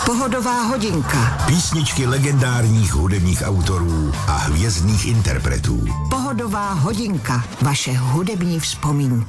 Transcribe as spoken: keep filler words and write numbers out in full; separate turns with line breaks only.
Pohodová hodinka.
Písničky legendárních hudebních autorů a hvězdných interpretů.
Pohodová hodinka. Vaše hudební vzpomínky.